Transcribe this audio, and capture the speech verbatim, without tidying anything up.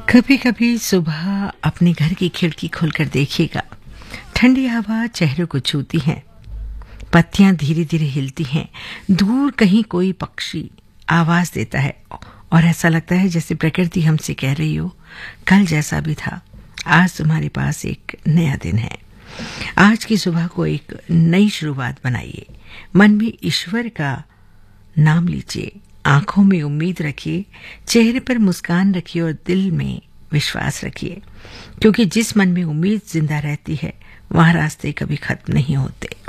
कभी कभी सुबह अपने घर की खिड़की खोलकर देखिएगा, ठंडी हवा चेहरे को छूती है, पत्तियां धीरे धीरे हिलती हैं, दूर कहीं कोई पक्षी आवाज देता है और ऐसा लगता है जैसे प्रकृति हमसे कह रही हो, कल जैसा भी था आज तुम्हारे पास एक नया दिन है। आज की सुबह को एक नई शुरुआत बनाइए, मन में ईश्वर का नाम लीजिए, आंखों में उम्मीद रखिए, चेहरे पर मुस्कान रखिए और दिल में विश्वास रखिए, क्योंकि जिस मन में उम्मीद जिंदा रहती है वहां रास्ते कभी खत्म नहीं होते।